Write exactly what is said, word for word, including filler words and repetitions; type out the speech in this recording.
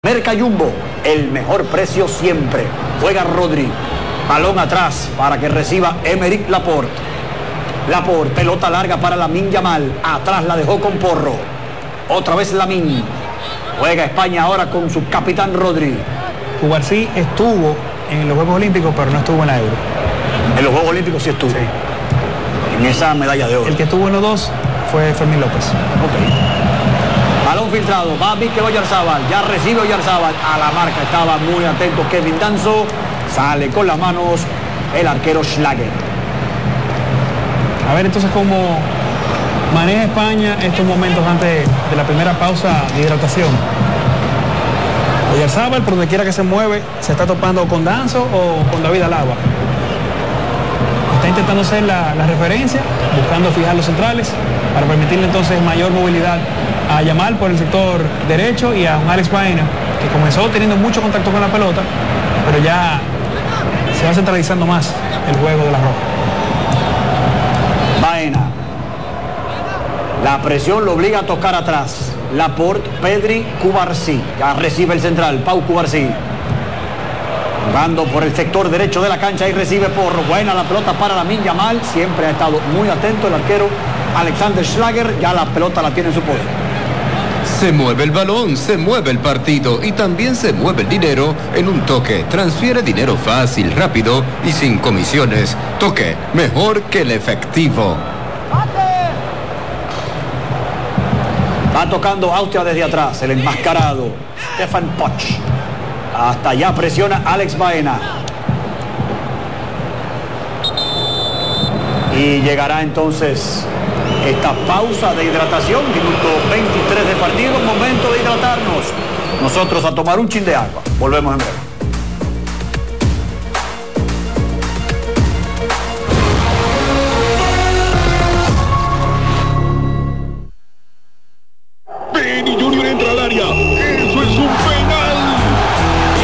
Merca Jumbo, el mejor precio siempre. Juega Rodri. Balón atrás para que reciba Aymeric Laporte. Laporte, pelota larga para Lamine Yamal. Atrás la dejó con Porro. Otra vez Lamine. Juega España ahora con su capitán Rodri. Cubarsí estuvo en los Juegos Olímpicos, pero no estuvo en la Euro. En los Juegos Olímpicos sí estuvo. Sí. En esa medalla de oro. El que estuvo en los dos fue Fermín López. Ok. Balón filtrado, va Mikel Oyarzabal, ya recibe Oyarzabal, a la marca estaba muy atento Kevin Danso, sale con las manos el arquero Schlager. A ver entonces cómo maneja España estos momentos antes de la primera pausa de hidratación. Oyarzabal, por donde quiera que se mueve, se está topando con Danso o con David Alaba. Está intentando hacer la, la referencia, buscando fijar los centrales para permitirle entonces mayor movilidad a Yamal por el sector derecho y a un Alex Baena, que comenzó teniendo mucho contacto con la pelota, pero ya se va centralizando más el juego de la Roja. Baena. La presión lo obliga a tocar atrás. Laporte, Pedri, Cubarsí. Ya recibe el central, Pau Cubarsí. Jugando por el sector derecho de la cancha y recibe Porro. Buena la pelota para Lamine Yamal. Siempre ha estado muy atento el arquero Alexander Schlager. Ya la pelota la tiene en su poder. Se mueve el balón, se mueve el partido y también se mueve el dinero en un toque. Transfiere dinero fácil, rápido y sin comisiones. Toque, mejor que el efectivo. Va tocando Austria desde atrás, el enmascarado Stefan Poch. Hasta allá presiona Alex Baena. Y llegará entonces esta pausa de hidratación, minuto veintitrés de partido, momento de hidratarnos. Nosotros a tomar un chin de agua. Volvemos en breve.